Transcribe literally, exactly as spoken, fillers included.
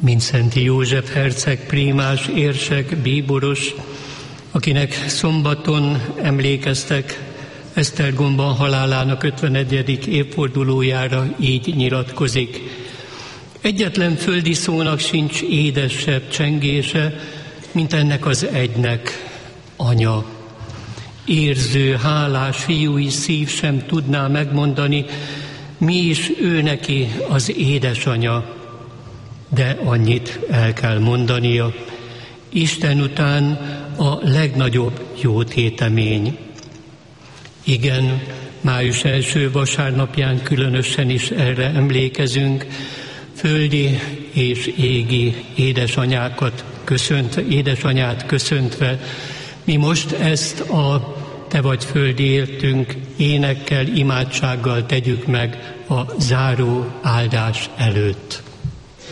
Mindszenty József herceg, prímás, érsek, bíboros, akinek szombaton emlékeztek Esztergomban halálának ötvenegyedik évfordulójára, így nyilatkozik. Egyetlen földi szónak sincs édesebb csengése, mint ennek az egynek, anya. Érző, hálás fiúi szív sem tudná megmondani, mi is ő neki az édesanya. De annyit el kell mondania, Isten után a legnagyobb jótétemény. Igen, május első vasárnapján különösen is erre emlékezünk, földi és égi édesanyákat köszönt, édesanyát köszöntve, mi most ezt a Te vagy földi éltünk énekkel, imádsággal tegyük meg a záró áldás előtt.